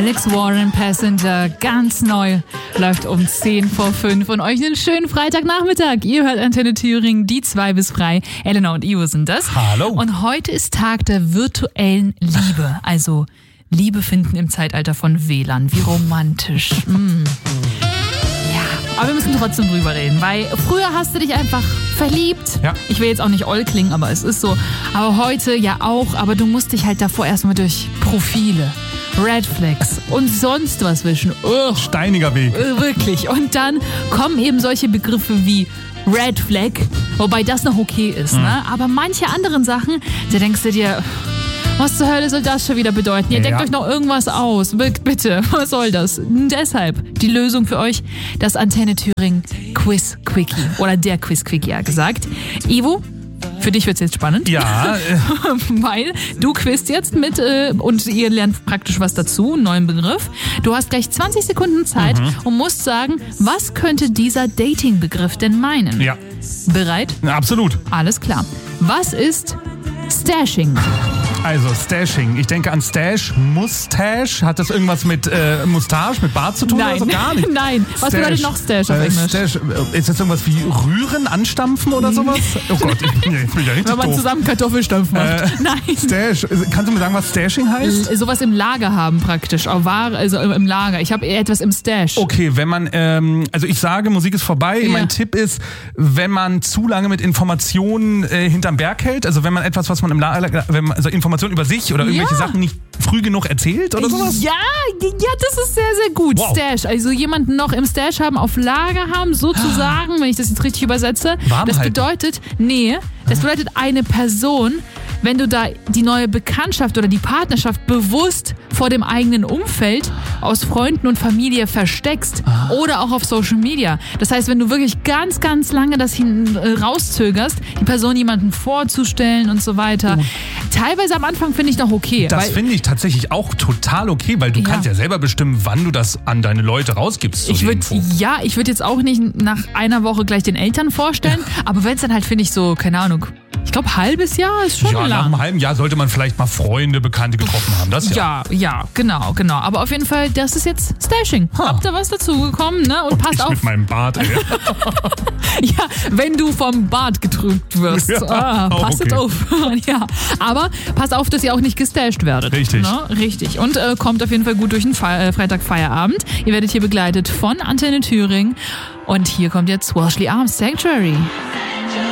Alex Warren, Passenger, ganz neu, läuft um 10 vor 5 und euch einen schönen Freitagnachmittag. Ihr hört Antenne Thüringen, die 2 bis frei. Elena und Ivo sind das. Hallo. Und heute ist Tag der virtuellen Liebe, also Liebe finden im Zeitalter von WLAN. Wie romantisch. Aber wir müssen trotzdem drüber reden, weil früher hast du dich einfach verliebt. Ja. Ich will jetzt auch nicht oll klingen, aber es ist so. Aber heute ja auch, aber du musst dich halt davor erstmal durch Profile, Red Flags und sonst was wischen. Steiniger Weg. Wirklich. Und dann kommen eben solche Begriffe wie Red Flag, wobei das noch okay ist, ne? Aber manche anderen Sachen, da denkst du dir, was zur Hölle soll das schon wieder bedeuten? Ihr denkt euch noch irgendwas aus. Bitte, was soll das? Deshalb die Lösung für euch, das Antenne Thüringen Quiz Quickie. Oder der Quiz Quickie, ja gesagt. Ivo, für dich wird's jetzt spannend. Ja. Weil du quizst jetzt mit und ihr lernt praktisch was dazu, einen neuen Begriff. Du hast gleich 20 Sekunden Zeit und musst sagen, was könnte dieser Dating-Begriff denn meinen? Ja. Bereit? Absolut. Alles klar. Was ist Stashing? Also Stashing. Ich denke an Stash, Mustache. Hat das irgendwas mit Mustache, mit Bart zu tun? Nein. Oder so? Gar nicht. Nein. Was Stash. bedeutet noch Stash auf Englisch? Stash. Ist das irgendwas wie Rühren, Anstampfen oder sowas? Oh Gott, ich bin ja richtig Wenn man doof. zusammen Kartoffelstampf macht. Nein. Stash. Kannst du mir sagen, was Stashing heißt? Sowas im Lager haben praktisch. Also im Lager. Ich habe etwas im Stash. Okay, wenn man, also ich sage, Musik ist vorbei. Ja. Mein Tipp ist, wenn man zu lange mit Informationen hinterm Berg hält, also wenn man etwas, was man im Lager, also Informationen über sich oder irgendwelche Sachen nicht früh genug erzählt oder sowas? Ja, das ist sehr, sehr gut. Wow. Stash. Also jemanden noch im Stash haben, auf Lager haben, sozusagen, wenn ich das jetzt richtig übersetze. Warm Das halten. bedeutet, das bedeutet eine Person, wenn du da die neue Bekanntschaft oder die Partnerschaft bewusst vor dem eigenen Umfeld aus Freunden und Familie versteckst oder auch auf Social Media. Das heißt, wenn du wirklich ganz, ganz lange das rauszögerst, die Person jemanden vorzustellen und so weiter. Teilweise am Anfang finde ich noch okay. Das finde ich tatsächlich auch total okay, weil du kannst ja selber bestimmen, wann du das an deine Leute rausgibst. Ich würde jetzt auch nicht nach einer Woche gleich den Eltern vorstellen, aber wenn es dann halt, finde ich, so, keine Ahnung, ich glaube, halbes Jahr ist schon lang. Nach einem halben Jahr sollte man vielleicht mal Freunde, Bekannte getroffen haben. Das Ja, genau. Aber auf jeden Fall, das ist jetzt Stashing. Habt ihr was dazugekommen, ne? Und passt auf. Mit meinem Bart, ey. Ja, wenn du vom Bart getrübt wirst. Passt jetzt auf. Ja, aber passt auf, dass ihr auch nicht gestasht werdet. Richtig. Ne? Richtig. Und kommt auf jeden Fall gut durch den Freitagfeierabend. Ihr werdet hier begleitet von Antenne Thüringen. Und hier kommt jetzt Welshly Arms Sanctuary.